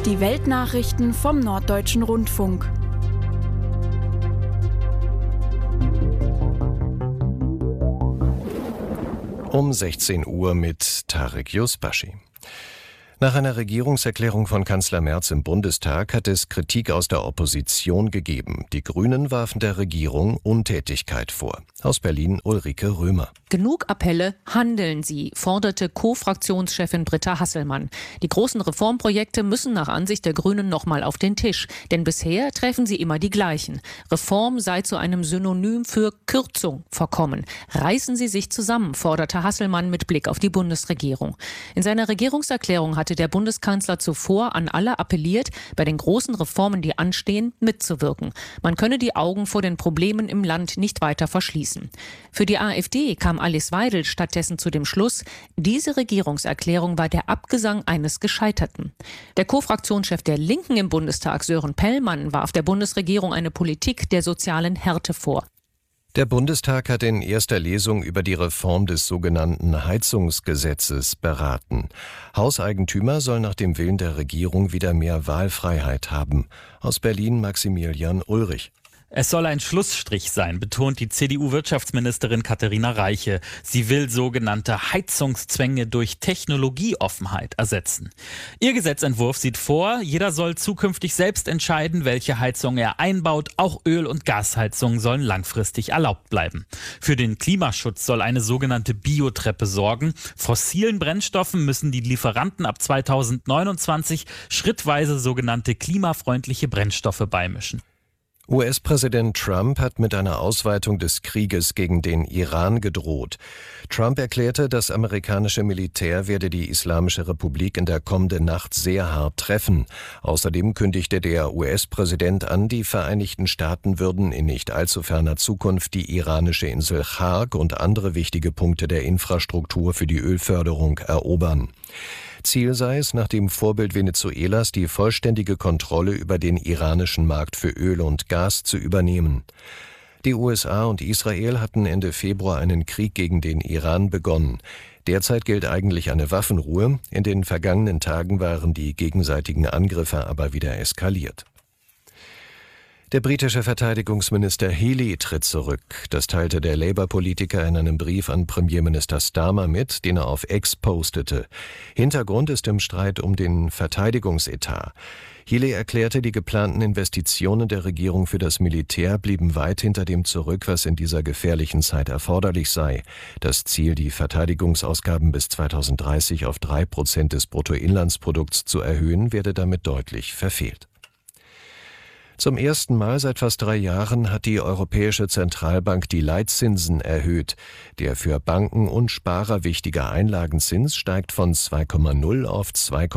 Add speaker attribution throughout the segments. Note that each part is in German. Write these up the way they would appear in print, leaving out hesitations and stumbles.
Speaker 1: Die Weltnachrichten vom Norddeutschen Rundfunk.
Speaker 2: Um 16 Uhr mit Tarek Yusbashi. Nach einer Regierungserklärung von Kanzler Merz im Bundestag hat es Kritik aus der Opposition gegeben. Die Grünen warfen der Regierung Untätigkeit vor. Aus Berlin Ulrike Römer.
Speaker 3: Genug Appelle, handeln Sie, forderte Co-Fraktionschefin Britta Hasselmann. Die großen Reformprojekte müssen nach Ansicht der Grünen nochmal auf den Tisch. Denn bisher treffen sie immer die gleichen. Reform sei zu einem Synonym für Kürzung verkommen. Reißen Sie sich zusammen, forderte Hasselmann mit Blick auf die Bundesregierung. In seiner Regierungserklärung hatte der Bundeskanzler zuvor an alle appelliert, bei den großen Reformen, die anstehen, mitzuwirken. Man könne die Augen vor den Problemen im Land nicht weiter verschließen. Für die AfD kam Alice Weidel stattdessen zu dem Schluss, diese Regierungserklärung war der Abgesang eines Gescheiterten. Der Co-Fraktionschef der Linken im Bundestag, Sören Pellmann, warf der Bundesregierung eine Politik der sozialen Härte vor.
Speaker 2: Der Bundestag hat in erster Lesung über die Reform des sogenannten Heizungsgesetzes beraten. Hauseigentümer sollen nach dem Willen der Regierung wieder mehr Wahlfreiheit haben. Aus Berlin Maximilian Ulrich.
Speaker 4: Es soll ein Schlussstrich sein, betont die CDU-Wirtschaftsministerin Katharina Reiche. Sie will sogenannte Heizungszwänge durch Technologieoffenheit ersetzen. Ihr Gesetzentwurf sieht vor, jeder soll zukünftig selbst entscheiden, welche Heizung er einbaut. Auch Öl- und Gasheizungen sollen langfristig erlaubt bleiben. Für den Klimaschutz soll eine sogenannte Biotreppe sorgen. Fossilen Brennstoffen müssen die Lieferanten ab 2029 schrittweise sogenannte klimafreundliche Brennstoffe beimischen.
Speaker 2: US-Präsident Trump hat mit einer Ausweitung des Krieges gegen den Iran gedroht. Trump erklärte, das amerikanische Militär werde die Islamische Republik in der kommenden Nacht sehr hart treffen. Außerdem kündigte der US-Präsident an, die Vereinigten Staaten würden in nicht allzu ferner Zukunft die iranische Insel Chark und andere wichtige Punkte der Infrastruktur für die Ölförderung erobern. Ziel sei es, nach dem Vorbild Venezuelas die vollständige Kontrolle über den iranischen Markt für Öl und Gas zu übernehmen. Die USA und Israel hatten Ende Februar einen Krieg gegen den Iran begonnen. Derzeit gilt eigentlich eine Waffenruhe. In den vergangenen Tagen waren die gegenseitigen Angriffe aber wieder eskaliert. Der britische Verteidigungsminister Healey tritt zurück. Das teilte der Labour-Politiker in einem Brief an Premierminister Starmer mit, den er auf X postete. Hintergrund ist im Streit um den Verteidigungsetat. Healey erklärte, die geplanten Investitionen der Regierung für das Militär blieben weit hinter dem zurück, was in dieser gefährlichen Zeit erforderlich sei. Das Ziel, die Verteidigungsausgaben bis 2030 auf 3% des Bruttoinlandsprodukts zu erhöhen, werde damit deutlich verfehlt. Zum ersten Mal seit fast 3 Jahren hat die Europäische Zentralbank die Leitzinsen erhöht. Der für Banken und Sparer wichtige Einlagenzins steigt von 2,0 auf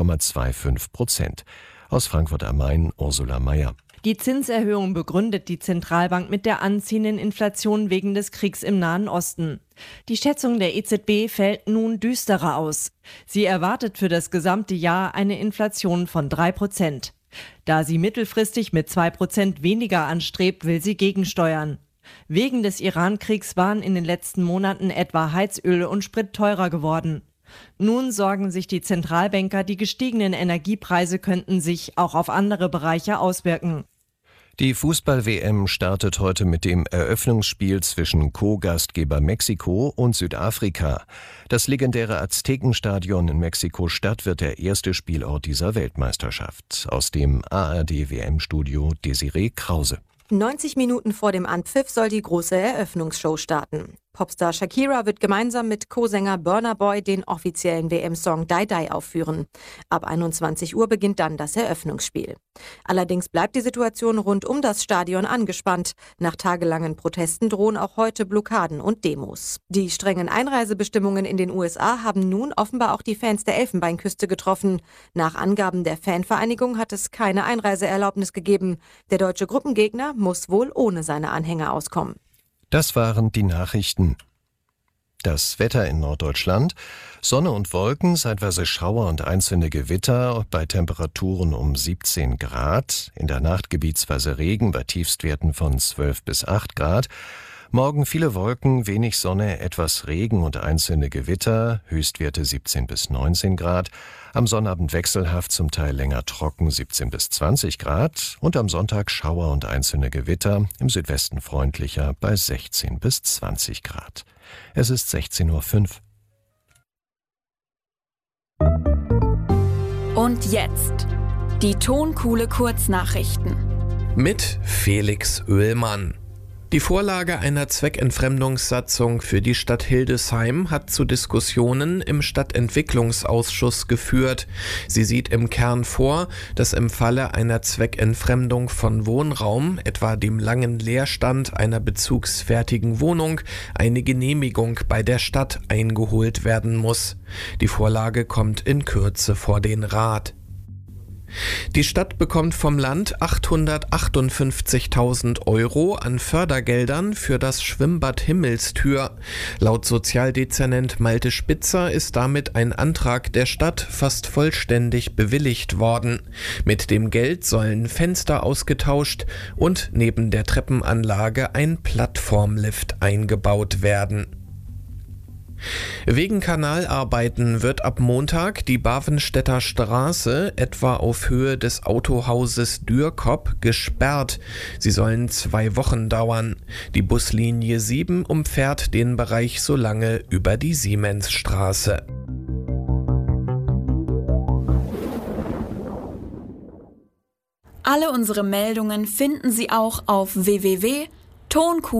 Speaker 2: 2,25%. Aus Frankfurt am Main, Ursula Mayer.
Speaker 5: Die Zinserhöhung begründet die Zentralbank mit der anziehenden Inflation wegen des Kriegs im Nahen Osten. Die Schätzung der EZB fällt nun düsterer aus. Sie erwartet für das gesamte Jahr eine Inflation von 3%. Da sie mittelfristig mit 2% weniger anstrebt, will sie gegensteuern. Wegen des Iran-Kriegs waren in den letzten Monaten etwa Heizöl und Sprit teurer geworden. Nun sorgen sich die Zentralbanker, die gestiegenen Energiepreise könnten sich auch auf andere Bereiche auswirken.
Speaker 2: Die Fußball-WM startet heute mit dem Eröffnungsspiel zwischen Co-Gastgeber Mexiko und Südafrika. Das legendäre Aztekenstadion in Mexiko-Stadt wird der erste Spielort dieser Weltmeisterschaft. Aus dem ARD-WM-Studio Desiree Krause.
Speaker 6: 90 Minuten vor dem Anpfiff soll die große Eröffnungsshow starten. Popstar Shakira wird gemeinsam mit Co-Sänger Burna Boy den offiziellen WM-Song Die Die aufführen. Ab 21 Uhr beginnt dann das Eröffnungsspiel. Allerdings bleibt die Situation rund um das Stadion angespannt. Nach tagelangen Protesten drohen auch heute Blockaden und Demos. Die strengen Einreisebestimmungen in den USA haben nun offenbar auch die Fans der Elfenbeinküste getroffen. Nach Angaben der Fanvereinigung hat es keine Einreiseerlaubnis gegeben. Der deutsche Gruppengegner muss wohl ohne seine Anhänger auskommen.
Speaker 2: Das waren die Nachrichten. Das Wetter in Norddeutschland: Sonne und Wolken, zeitweise Schauer und einzelne Gewitter bei Temperaturen um 17 Grad. In der Nacht gebietsweise Regen bei Tiefstwerten von 12 bis 8 Grad. Morgen viele Wolken, wenig Sonne, etwas Regen und einzelne Gewitter, Höchstwerte 17 bis 19 Grad. Am Sonnabend wechselhaft, zum Teil länger trocken, 17 bis 20 Grad. Und am Sonntag Schauer und einzelne Gewitter, im Südwesten freundlicher bei 16 bis 20 Grad. Es ist 16:05 Uhr.
Speaker 1: Und jetzt die Tonkuhle Kurznachrichten.
Speaker 7: Mit Felix Oehlmann. Die Vorlage einer Zweckentfremdungssatzung für die Stadt Hildesheim hat zu Diskussionen im Stadtentwicklungsausschuss geführt. Sie sieht im Kern vor, dass im Falle einer Zweckentfremdung von Wohnraum, etwa dem langen Leerstand einer bezugsfertigen Wohnung, eine Genehmigung bei der Stadt eingeholt werden muss. Die Vorlage kommt in Kürze vor den Rat. Die Stadt bekommt vom Land 858.000 € an Fördergeldern für das Schwimmbad Himmelstür. Laut Sozialdezernent Malte Spitzer ist damit ein Antrag der Stadt fast vollständig bewilligt worden. Mit dem Geld sollen Fenster ausgetauscht und neben der Treppenanlage ein Plattformlift eingebaut werden. Wegen Kanalarbeiten wird ab Montag die Bavenstädter Straße etwa auf Höhe des Autohauses Dürkop gesperrt. Sie sollen 2 Wochen dauern. Die Buslinie 7 umfährt den Bereich so lange über die Siemensstraße.
Speaker 1: Alle unsere Meldungen finden Sie auch auf www.tonkuhle.de.